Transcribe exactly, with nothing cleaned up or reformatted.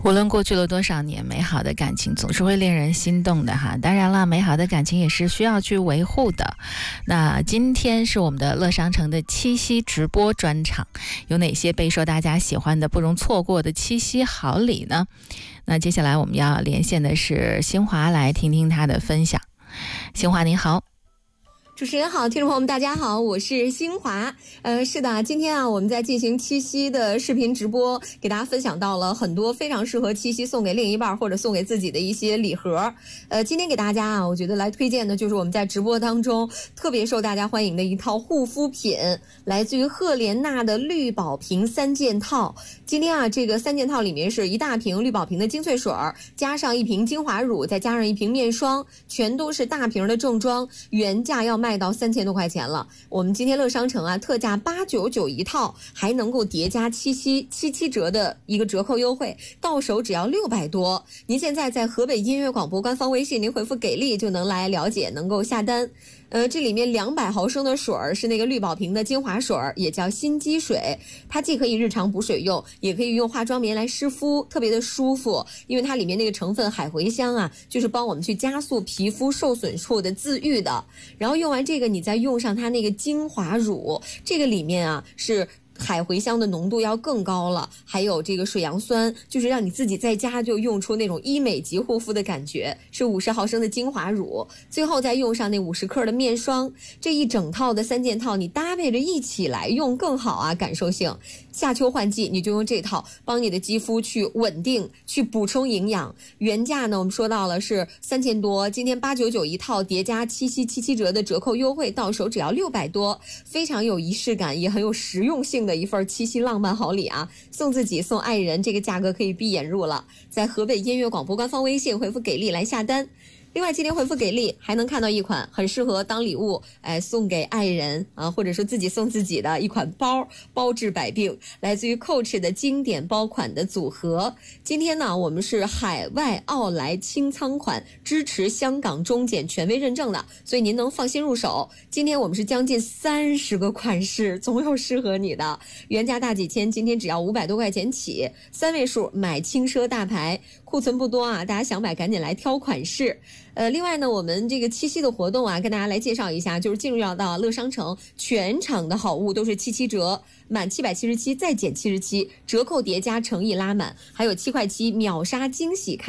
无论过去了多少年，美好的感情总是会令人心动的哈。当然了，美好的感情也是需要去维护的。那今天是我们的乐商城的七夕直播专场，有哪些备受大家喜欢的、不容错过的七夕好礼呢？那接下来我们要连线的是新华，来听听他的分享。新华您好。 主持人好，听众朋友们大家好，我是新华。呃，是的，今天啊，我们在进行七夕的视频直播，给大家分享到了很多非常适合七夕送给另一半或者送给自己的一些礼盒。呃，今天给大家啊，我觉得来推荐的就是我们在直播当中特别受大家欢迎的一套护肤品，来自于赫莲娜的绿宝瓶三件套。今天啊，这个三件套里面是一大瓶绿宝瓶的精粹水，加上一瓶精华乳，再加上一瓶面霜，全都是大瓶的正装，原价要卖到三千多块钱了。我们今天乐商城啊，特价八九九一套，还能够叠加七夕七七折的一个折扣优惠，到手只要六百多。您现在在河北音乐广播官方微信，您回复给力就能来了解，能够下单。呃，这里面两百毫升的水是那个绿宝瓶的精华水，也叫心肌水，它既可以日常补水用，也可以用化妆棉来湿敷，特别的舒服。因为它里面那个成分海茴香啊，就是帮我们去加速皮肤受损处的自愈的。然后用完这个，你再用上它那个精华乳，这个里面啊是海茴香的浓度要更高了，还有这个水杨酸，就是让你自己在家就用出那种医美级护肤的感觉。是五十毫升的精华乳，最后再用上那五十克的面霜，这一整套的三件套你搭配着一起来用更好啊，感受性。夏秋换季你就用这套，帮你的肌肤去稳定，去补充营养。原价呢我们说到了是三千多，今天八九九一套，叠加七夕七七折的折扣优惠，到手只要六百多，非常有仪式感，也很有实用性的一份七夕浪漫好礼啊！送自己送爱人，这个价格可以闭眼入了。在河北音乐广播官方微信回复给力来下单。另外今天回复给力还能看到一款很适合当礼物哎送给爱人啊，或者说自己送自己的一款包，包治百病，来自于 Coach 的经典包款的组合。今天呢我们是海外奥莱清仓款，支持香港中检权威认证的，所以您能放心入手。今天我们是将近三十个款式，总有适合你的。原价大几千，今天只要五百多块钱起，三位数买轻奢大牌，库存不多啊，大家想买赶紧来挑款式。呃，另外呢，我们这个七夕的活动啊，跟大家来介绍一下，就是进入到到乐商城，全场的好物都是七七折，满七百七十七再减七十七，折扣叠加诚意拉满，还有七块七秒杀惊喜开。